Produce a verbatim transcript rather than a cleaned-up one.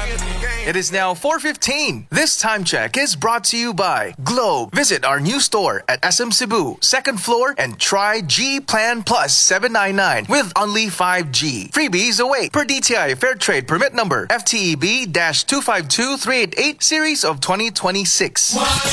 It is now four fifteen. This time check is brought to you by Globe. Visit our new store at S M Cebu, second floor, and try G Plan Plus seven ninety-nine with only five G. Freebies await per D T I Fair Trade Permit Number F T E B two five two three eight eight Series of twenty twenty-six.